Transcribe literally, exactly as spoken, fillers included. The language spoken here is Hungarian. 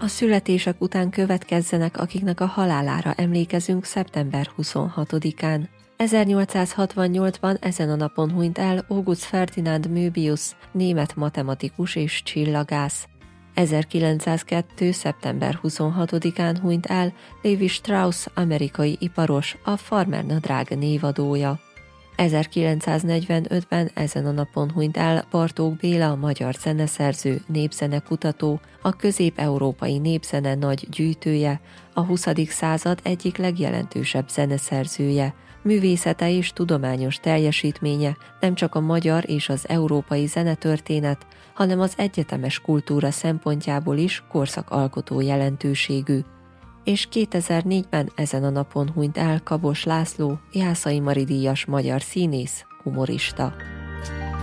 születések után következzenek, akiknek a halálára emlékezünk szeptember huszonhatodikán. ezernyolcszázhatvannyolcban ezen a napon hunyt el August Ferdinand Möbius, német matematikus és csillagász. ezerkilencszázkettő. szeptember huszonhatodikán hunyt el Levi Strauss, amerikai iparos, a farmernadrág névadója. ezerkilencszáznegyvenötben ezen a napon hunyt el Bartók Béla, magyar zeneszerző, népzenekutató, a közép-európai népzene nagy gyűjtője, a huszadik század egyik legjelentősebb zeneszerzője. Művészete és tudományos teljesítménye nem csak a magyar és az európai zenetörténet, hanem az egyetemes kultúra szempontjából is korszakalkotó jelentőségű. És kétezer-négyben ezen a napon hunyt el Kabos László, Jászai Mari díjas magyar színész, humorista.